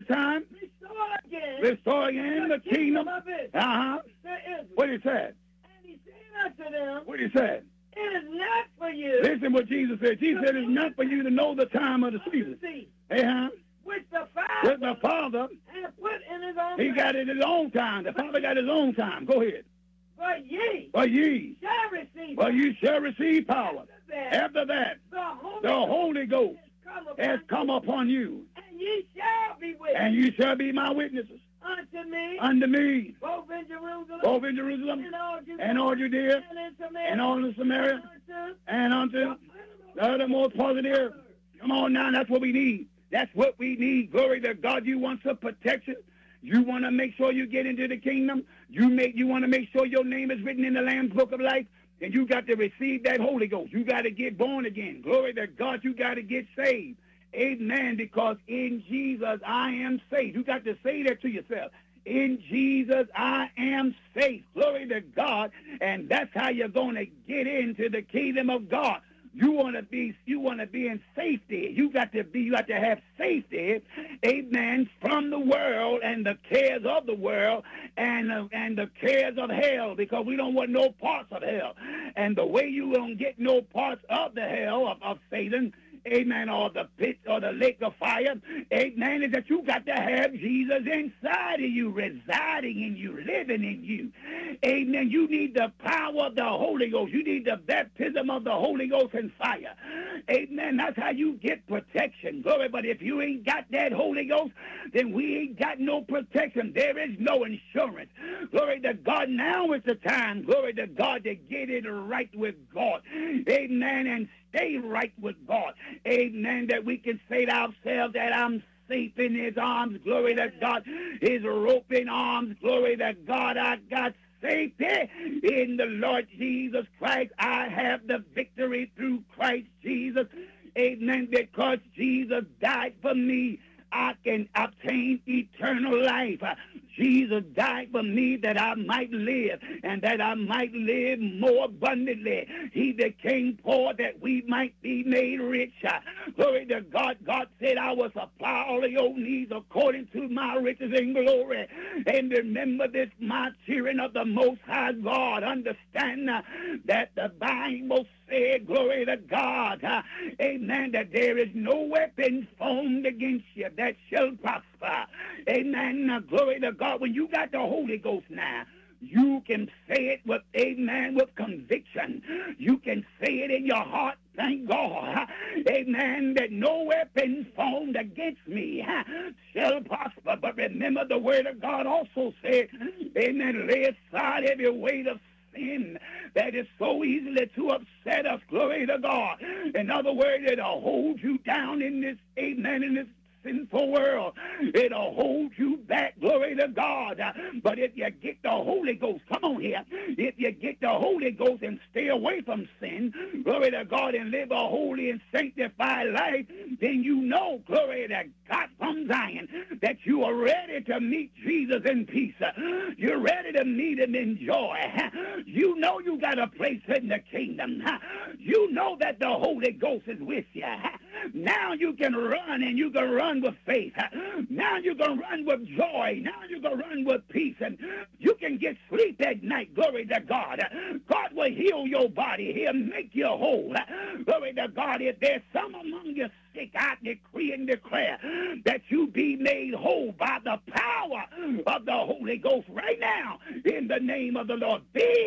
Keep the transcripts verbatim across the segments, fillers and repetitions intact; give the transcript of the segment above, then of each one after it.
time? Restore again. Restore again the kingdom. Of Israel. Uh-huh. To Israel. What he said? And he said unto them, What he said? it is not for you. Listen what Jesus said. Jesus said it's not for you to know the time of the season. Uh-huh. Which the Father, With the Father, has put in his own he time. got it in his own time. The Father got his own time. Go ahead. But ye But ye, shall receive. but you shall receive power. After that, After that, the Holy, the Holy Ghost come upon has come upon you, and ye shall be witnesses and you shall be my witnesses unto me, unto me, both in Jerusalem, both in Jerusalem, and all Judea, and all Judea, and in Samaria, and all in Samaria, unto and unto the uttermost part of the earth. Come on now, that's what we need. That's what we need. Glory to God. You want some protection? You want to make sure you get into the kingdom? You make. You want to make sure your name is written in the Lamb's Book of Life? And you got to receive that Holy Ghost. You got to get born again. Glory to God. You got to get saved. Amen. Because in Jesus I am saved. You got to say that to yourself. In Jesus I am safe. Glory to God. And that's how you're going to get into the kingdom of God. You want to be, you want to be in safety. You got to be, you got to have safety, amen, from the world and the cares of the world and uh, and the cares of hell, because we don't want no parts of hell. And the way you don't get no parts of the hell of, of Satan, amen, or the pit or the lake of fire, amen, is that you got to have Jesus inside of you, residing in you, living in you. Amen. You need the power of the Holy Ghost. You need the baptism of the Holy Ghost and fire. Amen. That's how you get protection. Glory. But if you ain't got that Holy Ghost, then we ain't got no protection. There is no insurance. Glory to God. Now is the time, glory to God, to get it right with God. Amen. And stay right with God. Amen. That we can say to ourselves that I'm safe in his arms. Glory to God. His roping arms. Glory to God. I got safety in the Lord Jesus Christ. I have the victory through Christ Jesus. Amen. Because Jesus died for me, I can obtain eternal life. Jesus died for me that I might live, and that I might live more abundantly. He became poor that we might be made rich. Glory to God. God said, I will supply all of your needs according to my riches and glory. And remember this, my children of the Most High God. Understand uh, that the Bible said, glory to God, uh, amen, that there is no weapon formed against you that shall prosper. Amen. Uh, glory to God. When you got the Holy Ghost now, you can say it with, amen, with conviction. You can say it in your heart, thank God. Amen, that no weapon formed against me shall prosper. But remember, the word of God also said, amen, lay aside every weight of sin that is so easily to upset us. Glory to God. In other words, it'll hold you down in this, amen, in this sinful world. It'll hold you back. Glory to God. But if you get the Holy Ghost, come on here, if you get the Holy Ghost and stay away from sin, glory to God, and live a holy and sanctified life, then you know, glory to God from Zion, that you are ready to meet Jesus in peace. You're ready to meet him in joy. You know you got a place in the kingdom. You know that the Holy Ghost is with you. Now you can run, and you can run with faith. Now you can run with joy. Now you can run with peace, and you can get sleep at night. Glory to God. God will heal your body. He'll make you whole. Glory to God. If there's some among you sick, I decree and declare that you be made whole by the power of the Holy Ghost right now. In the name of the Lord,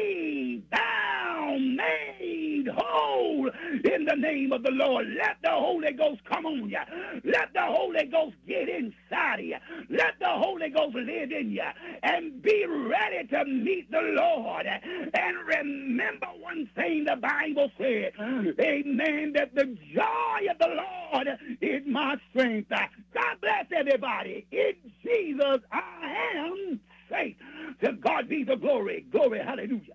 be thou made whole. In the name of the Lord, let the Holy Ghost come on you. Let the Holy Ghost get inside of you. Let the Holy Ghost live in you, and be ready to meet the Lord. And remember one thing the Bible said, amen, that the joy of the Lord is my strength. God bless everybody. In Jesus I am safe. To God be the glory. Glory, hallelujah.